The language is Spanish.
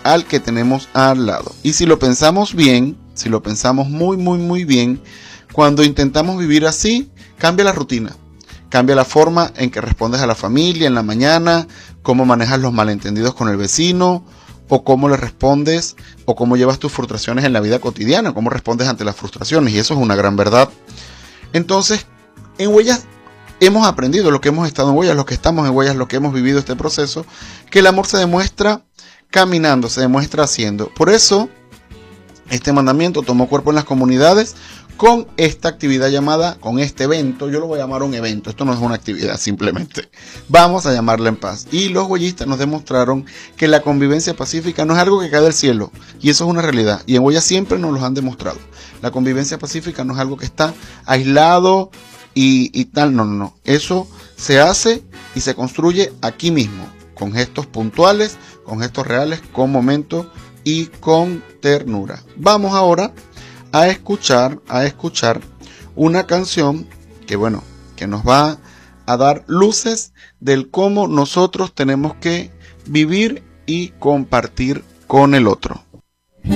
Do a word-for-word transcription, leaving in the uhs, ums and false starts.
al que tenemos al lado. Y si lo pensamos bien, si lo pensamos muy, muy, muy bien, cuando intentamos vivir así, cambia la rutina. Cambia la forma en que respondes a la familia en la mañana, cómo manejas los malentendidos con el vecino, o cómo le respondes, o cómo llevas tus frustraciones en la vida cotidiana, cómo respondes ante las frustraciones, y eso es una gran verdad. Entonces, en Huellas hemos aprendido, lo que hemos estado en Huellas, los que estamos en Huellas, lo que hemos vivido este proceso, que el amor se demuestra caminando, se demuestra haciendo. Por eso, este mandamiento tomó cuerpo en las comunidades con esta actividad llamada, con este evento, yo lo voy a llamar un evento, esto no es una actividad simplemente, vamos a llamarla en paz. Y los huellistas nos demostraron que la convivencia pacífica no es algo que cae del cielo, y eso es una realidad, y en Huellas siempre nos lo han demostrado. La convivencia pacífica no es algo que está aislado y, y tal, no, no, no, eso se hace y se construye aquí mismo, con gestos puntuales, con gestos reales, con momentos y con ternura. Vamos ahora a escuchar, a escuchar una canción que, bueno, que nos va a dar luces del cómo nosotros tenemos que vivir y compartir con el otro.